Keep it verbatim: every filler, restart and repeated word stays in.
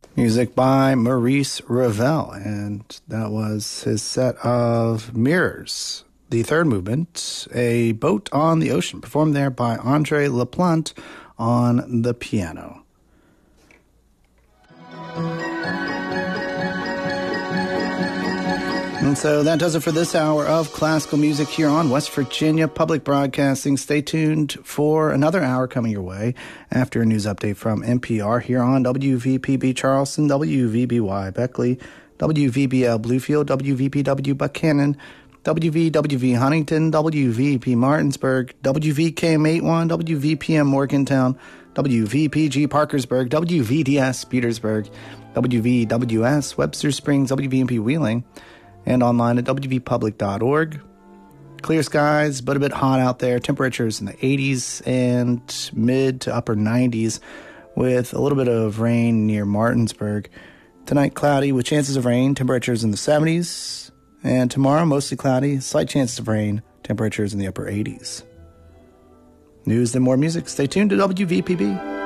Music by Maurice Ravel, and that was his set of Mirrors. The third movement, A Boat on the Ocean, performed there by Andre Laplante on the piano. And so that does it for this hour of classical music here on West Virginia Public Broadcasting. Stay tuned for another hour coming your way after a news update from N P R here on W V P B Charleston, W V B Y Beckley, W V B L Bluefield, W V P W Buchanan, W V W V Huntington, W V P Martinsburg, W V K M eighty-one, W V P M Morgantown, W V P G Parkersburg, W V D S Petersburg, W V W S Webster Springs, W V M P Wheeling, and online at w v public dot org. Clear skies, but a bit hot out there. Temperatures in the eighties and mid to upper nineties with a little bit of rain near Martinsburg. Tonight, cloudy with chances of rain, temperatures in the seventies. And tomorrow, mostly cloudy, slight chances of rain, temperatures in the upper eighties. News and more music. Stay tuned to W V P B.